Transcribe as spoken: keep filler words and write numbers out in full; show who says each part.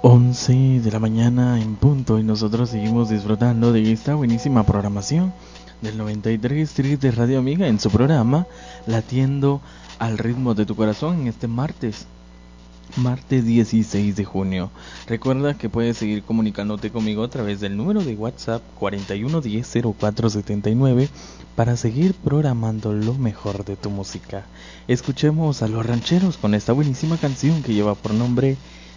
Speaker 1: once de la mañana en punto y nosotros seguimos disfrutando de esta buenísima programación del noventa y tres punto tres de Radio Amiga en su programa Latiendo al ritmo de tu corazón en este martes, martes dieciséis de junio. Recuerda que puedes seguir comunicándote conmigo a través del número de WhatsApp cuarenta y uno diez cero cuatro setenta y nueve para seguir programando lo mejor de tu música. Escuchemos a Los Rancheros con esta buenísima canción que lleva por nombre